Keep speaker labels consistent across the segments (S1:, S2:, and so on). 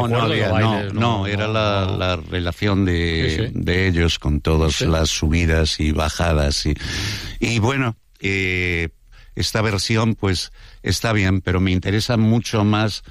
S1: No, era la relación de ellos con todas las subidas y bajadas. Y bueno, esta versión pues está bien, pero me interesa mucho más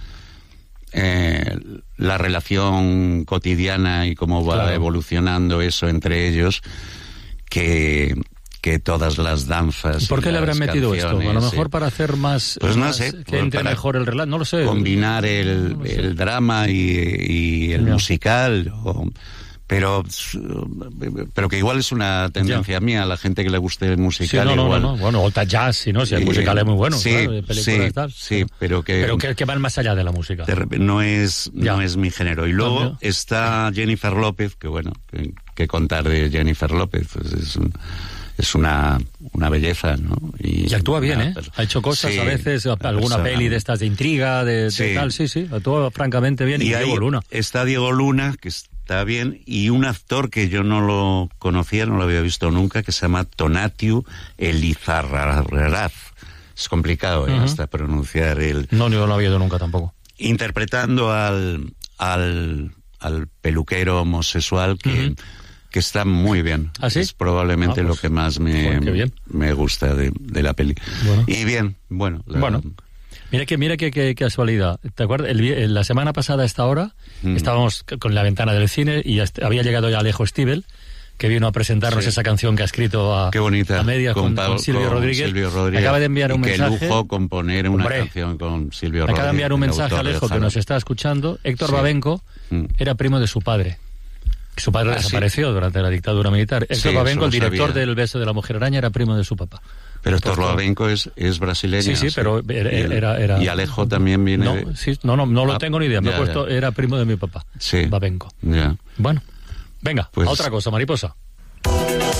S1: la relación cotidiana y cómo va evolucionando eso entre ellos que todas las danzas.
S2: ¿Por qué le habrán metido esto? A lo mejor para hacer más,
S1: pues no sé,
S2: que entre mejor el relato, no lo sé.
S1: Combinar el drama y el musical, pero que igual es una tendencia mía, a la gente que le guste el musical.
S2: Sí,
S1: igual.
S2: No. Bueno, o jazz, si el musical es muy bueno.
S1: Sí,
S2: claro, de películas y tal.
S1: Sí, pero
S2: que van más allá de la música.
S1: No es mi género. Y luego está Jennifer López, que bueno, que contar de Jennifer López, pues es una belleza, ¿no? Y
S2: actúa bien, ¿eh? Ha hecho cosas a veces, alguna peli de estas de intriga, de tal, actúa francamente bien. Y Diego Luna. Está Diego Luna, que está bien, y un actor que yo no lo conocía, no lo había visto nunca, que se llama Tonatiuh Elizarrarraz. Es complicado, hasta pronunciar el... No, yo no lo había oído nunca tampoco. Interpretando al peluquero homosexual que está muy bien. ¿Ah, sí? Es probablemente lo que más me gusta de la peli. Bueno. Y bien, bueno. Mira qué casualidad. ¿Te acuerdas? La semana pasada a esta hora estábamos con La Ventana del Cine y había llegado ya Alejo Stivel, que vino a presentarnos esa canción que ha escrito a medias con Silvio Rodríguez. Acaba de enviar un mensaje. Qué lujo componer una canción con Silvio Rodríguez. Acaba de enviar un mensaje a Alejo que nos está escuchando. Héctor Babenco era primo de su padre. Su padre desapareció durante la dictadura militar. Héctor Babenco, el director del Beso de la Mujer Araña, era primo de su papá. Pero Héctor Babenco es brasileño. Sí, pero era... ¿Y Alejo también viene No lo tengo ni idea. Era primo de mi papá. Sí. Babenco. Bueno, venga, pues, a otra cosa, mariposa.